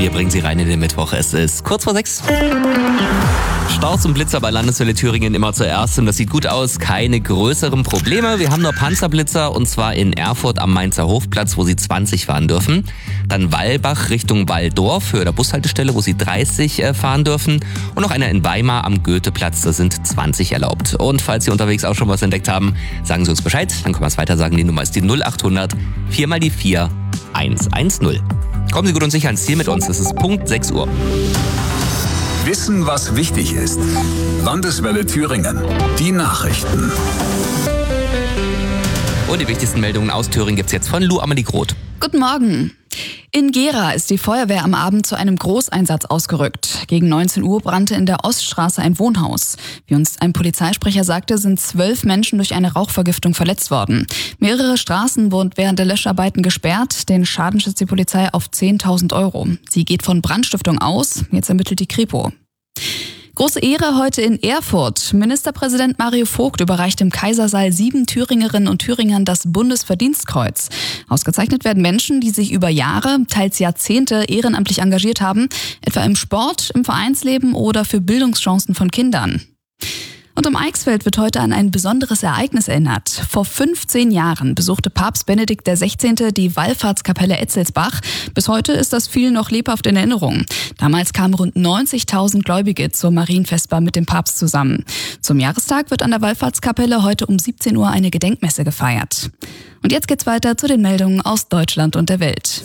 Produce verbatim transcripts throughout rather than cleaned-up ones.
Wir bringen Sie rein in den Mittwoch. Es ist kurz vor sechs. Staus und Blitzer bei Landeswelle Thüringen immer zuerst und das sieht gut aus. Keine größeren Probleme. Wir haben nur Panzerblitzer und zwar in Erfurt am Mainzer Hofplatz, wo Sie zwanzig fahren dürfen. Dann Wallbach Richtung Walldorf, Höhe der Bushaltestelle, wo Sie dreißig fahren dürfen. Und noch einer in Weimar am Goetheplatz, da sind zwanzig erlaubt. Und falls Sie unterwegs auch schon was entdeckt haben, sagen Sie uns Bescheid. Dann können wir es weiter sagen. Die Nummer ist die null acht hundert vier mal die vier eins eins null. Kommen Sie gut und sicher ans Ziel mit uns. Es ist Punkt sechs Uhr. Wissen, was wichtig ist. Landeswelle Thüringen. Die Nachrichten. Und die wichtigsten Meldungen aus Thüringen gibt's jetzt von Lou Amelie Groth. Guten Morgen. In Gera ist die Feuerwehr am Abend zu einem Großeinsatz ausgerückt. Gegen neunzehn Uhr brannte in der Oststraße ein Wohnhaus. Wie uns ein Polizeisprecher sagte, sind zwölf Menschen durch eine Rauchvergiftung verletzt worden. Mehrere Straßen wurden während der Löscharbeiten gesperrt. Den Schaden schätzt die Polizei auf zehntausend Euro. Sie geht von Brandstiftung aus. Jetzt ermittelt die Kripo. Große Ehre heute in Erfurt. Ministerpräsident Mario Vogt überreicht im Kaisersaal sieben Thüringerinnen und Thüringern das Bundesverdienstkreuz. Ausgezeichnet werden Menschen, die sich über Jahre, teils Jahrzehnte ehrenamtlich engagiert haben, etwa im Sport, im Vereinsleben oder für Bildungschancen von Kindern. Und um Eichsfeld wird heute an ein besonderes Ereignis erinnert. Vor fünfzehn Jahren besuchte Papst Benedikt der Sechzehnte die Wallfahrtskapelle Etzelsbach. Bis heute ist das viel noch lebhaft in Erinnerung. Damals kamen rund neunzigtausend Gläubige zur Marienfestbar mit dem Papst zusammen. Zum Jahrestag wird an der Wallfahrtskapelle heute um siebzehn Uhr eine Gedenkmesse gefeiert. Und jetzt geht's weiter zu den Meldungen aus Deutschland und der Welt.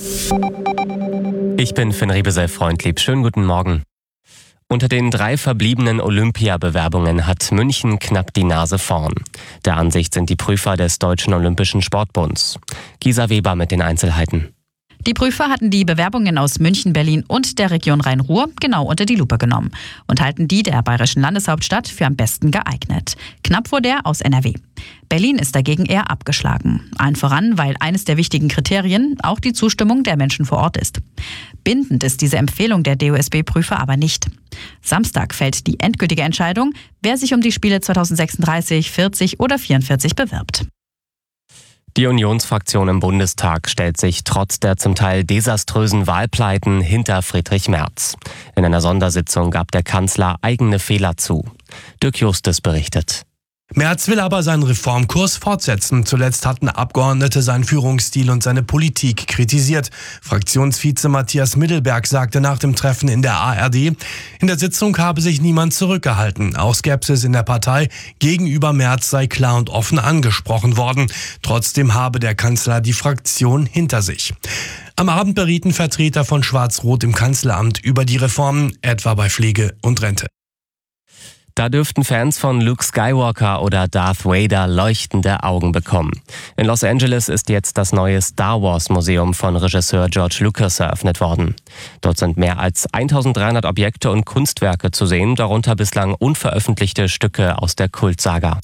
Ich bin Finn Rebesel-Freundlieb. Schönen guten Morgen. Unter den drei verbliebenen Olympiabewerbungen hat München knapp die Nase vorn. Der Ansicht sind die Prüfer des Deutschen Olympischen Sportbunds. Gisa Weber mit den Einzelheiten. Die Prüfer hatten die Bewerbungen aus München, Berlin und der Region Rhein-Ruhr genau unter die Lupe genommen und halten die der bayerischen Landeshauptstadt für am besten geeignet. Knapp vor der aus N R W. Berlin ist dagegen eher abgeschlagen. Allen voran, weil eines der wichtigen Kriterien auch die Zustimmung der Menschen vor Ort ist. Bindend ist diese Empfehlung der D O S B-Prüfer aber nicht. Samstag fällt die endgültige Entscheidung, wer sich um die Spiele zweitausendsechsunddreißig, vierzig oder vierundvierzig bewirbt. Die Unionsfraktion im Bundestag stellt sich trotz der zum Teil desaströsen Wahlpleiten hinter Friedrich Merz. In einer Sondersitzung gab der Kanzler eigene Fehler zu. Dirk Justus berichtet. Merz will aber seinen Reformkurs fortsetzen. Zuletzt hatten Abgeordnete seinen Führungsstil und seine Politik kritisiert. Fraktionsvize Matthias Middelberg sagte nach dem Treffen in der A R D, in der Sitzung habe sich niemand zurückgehalten. Auch Skepsis in der Partei gegenüber Merz sei klar und offen angesprochen worden. Trotzdem habe der Kanzler die Fraktion hinter sich. Am Abend berieten Vertreter von Schwarz-Rot im Kanzleramt über die Reformen, etwa bei Pflege und Rente. Da dürften Fans von Luke Skywalker oder Darth Vader leuchtende Augen bekommen. In Los Angeles ist jetzt das neue Star Wars Museum von Regisseur George Lucas eröffnet worden. Dort sind mehr als eintausenddreihundert Objekte und Kunstwerke zu sehen, darunter bislang unveröffentlichte Stücke aus der Kultsaga.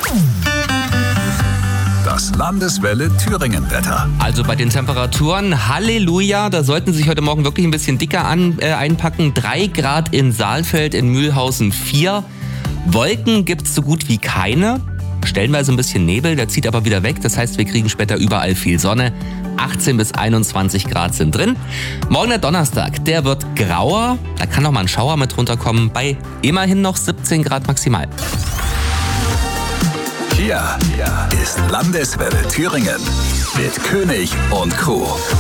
Das Landeswelle Thüringen-Wetter. Also bei den Temperaturen, Halleluja, da sollten Sie sich heute Morgen wirklich ein bisschen dicker an, äh, einpacken. drei Grad in Saalfeld, in Mühlhausen vier. Wolken gibt's so gut wie keine. Stellenweise ein bisschen Nebel, der zieht aber wieder weg. Das heißt, wir kriegen später überall viel Sonne. achtzehn bis einundzwanzig Grad sind drin. Morgen der Donnerstag, der wird grauer. Da kann noch mal ein Schauer mit runterkommen. Bei immerhin noch siebzehn Grad maximal. Hier ist Landeswelle Thüringen mit König und Crew.